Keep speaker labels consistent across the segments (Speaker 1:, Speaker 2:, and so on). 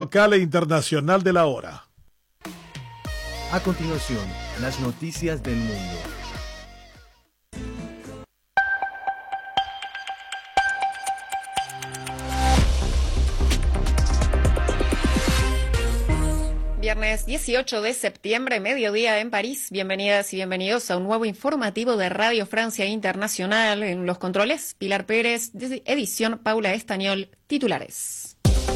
Speaker 1: local e internacional de la hora.
Speaker 2: A continuación, las noticias del mundo.
Speaker 3: Viernes 18 de septiembre, mediodía en París. Bienvenidas y bienvenidos a un nuevo informativo de Radio Francia Internacional. En los controles, Pilar Pérez, edición Paula Estañol, titulares.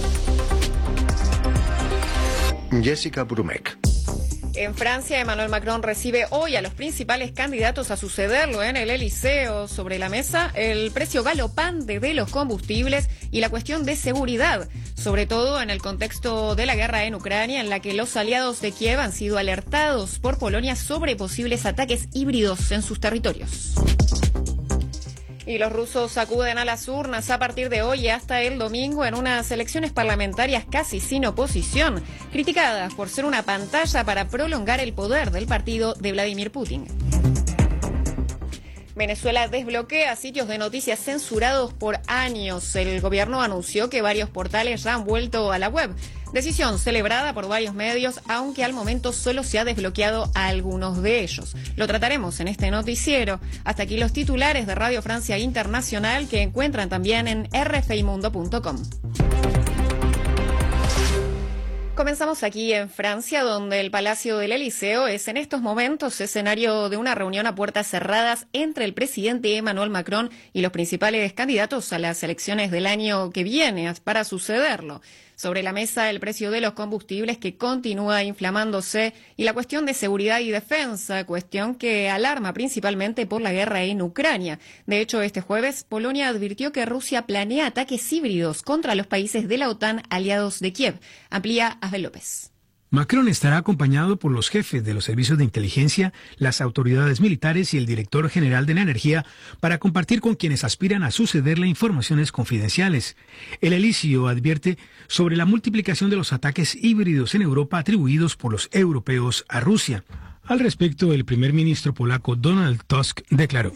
Speaker 4: Jessica Brumec.
Speaker 3: En Francia, Emmanuel Macron recibe hoy a los principales candidatos a sucederlo en el Elíseo. Sobre la mesa, el precio galopante de los combustibles y la cuestión de seguridad, sobre todo en el contexto de la guerra en Ucrania, en la que los aliados de Kiev han sido alertados por Polonia sobre posibles ataques híbridos en sus territorios. Y los rusos acuden a las urnas a partir de hoy hasta el domingo en unas elecciones parlamentarias casi sin oposición, criticadas por ser una pantalla para prolongar el poder del partido de Vladimir Putin. Venezuela desbloquea sitios de noticias censurados por años. El gobierno anunció que varios portales ya han vuelto a la web. Decisión celebrada por varios medios, aunque al momento solo se ha desbloqueado a algunos de ellos. Lo trataremos en este noticiero. Hasta aquí los titulares de Radio Francia Internacional, que encuentran también en rfimundo.com. Comenzamos aquí en Francia, donde el Palacio del Elíseo es en estos momentos escenario de una reunión a puertas cerradas entre el presidente Emmanuel Macron y los principales candidatos a las elecciones del año que viene para sucederlo. Sobre la mesa, el precio de los combustibles, que continúa inflamándose, y la cuestión de seguridad y defensa, cuestión que alarma principalmente por la guerra en Ucrania. De hecho, este jueves, Polonia advirtió que Rusia planea ataques híbridos contra los países de la OTAN aliados de Kiev. Amplía Abel López.
Speaker 5: Macron estará acompañado por los jefes de los servicios de inteligencia, las autoridades militares y el director general de la energía para compartir con quienes aspiran a sucederle informaciones confidenciales. El Elíseo advierte sobre la multiplicación de los ataques híbridos en Europa atribuidos por los europeos a Rusia. Al respecto, el primer ministro polaco Donald Tusk declaró: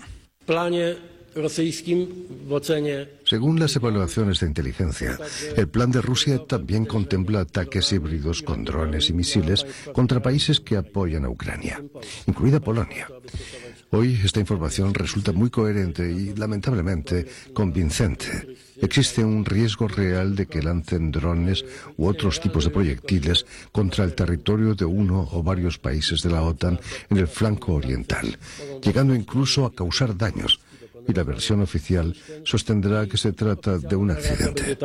Speaker 4: Según las evaluaciones de inteligencia, el plan de Rusia también contempla ataques híbridos con drones y misiles contra países que apoyan a Ucrania, incluida Polonia. Hoy esta información resulta muy coherente y, lamentablemente, convincente. Existe un riesgo real de que lancen drones u otros tipos de proyectiles contra el territorio de uno o varios países de la OTAN en el flanco oriental, llegando incluso a causar daños. Y la versión oficial sostendrá que se trata de un accidente.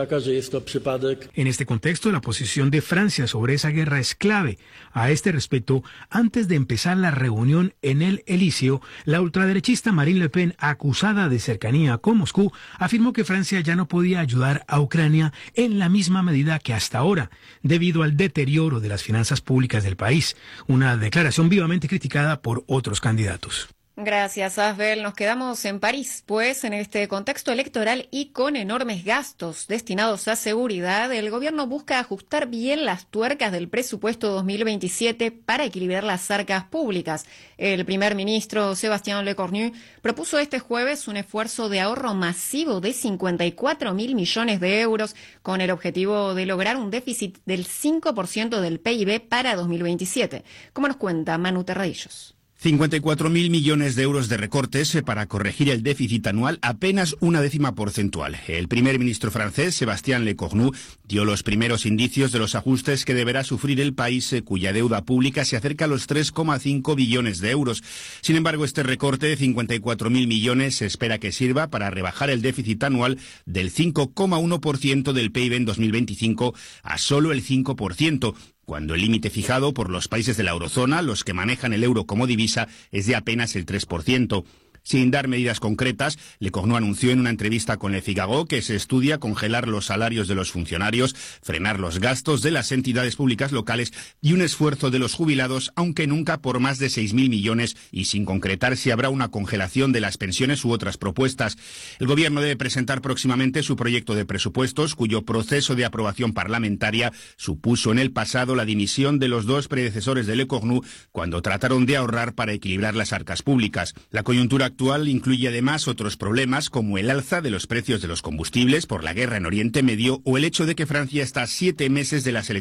Speaker 5: En este contexto, la posición de Francia sobre esa guerra es clave. A este respecto, antes de empezar la reunión en el Elíseo, la ultraderechista Marine Le Pen, acusada de cercanía con Moscú, afirmó que Francia ya no podía ayudar a Ucrania en la misma medida que hasta ahora, debido al deterioro de las finanzas públicas del país. Una declaración vivamente criticada por otros candidatos.
Speaker 3: Gracias, Asbel. Nos quedamos en París, pues en este contexto electoral y con enormes gastos destinados a seguridad, el gobierno busca ajustar bien las tuercas del presupuesto 2027 para equilibrar las arcas públicas. El primer ministro Sébastien Lecornu propuso este jueves un esfuerzo de ahorro masivo de 54.000 millones de euros con el objetivo de lograr un déficit del 5% del PIB para 2027. Como nos cuenta Manu Terradillos.
Speaker 6: 54.000 millones de euros de recortes para corregir el déficit anual, apenas una décima porcentual. El primer ministro francés, Sébastien Lecornu, dio los primeros indicios de los ajustes que deberá sufrir el país, cuya deuda pública se acerca a los 3,5 billones de euros. Sin embargo, este recorte de 54.000 millones se espera que sirva para rebajar el déficit anual del 5,1% del PIB en 2025 a solo el 5%. Cuando el límite fijado por los países de la eurozona, los que manejan el euro como divisa, es de apenas el 3%. Sin dar medidas concretas, Lecornu anunció en una entrevista con Le Figaro que se estudia congelar los salarios de los funcionarios, frenar los gastos de las entidades públicas locales y un esfuerzo de los jubilados, aunque nunca por más de 6.000 millones y sin concretar si habrá una congelación de las pensiones u otras propuestas. El gobierno debe presentar próximamente su proyecto de presupuestos, cuyo proceso de aprobación parlamentaria supuso en el pasado la dimisión de los dos predecesores de Lecornu cuando trataron de ahorrar para equilibrar las arcas públicas. La coyuntura actual incluye además otros problemas como el alza de los precios de los combustibles por la guerra en Oriente Medio o el hecho de que Francia está a 7 meses de las elecciones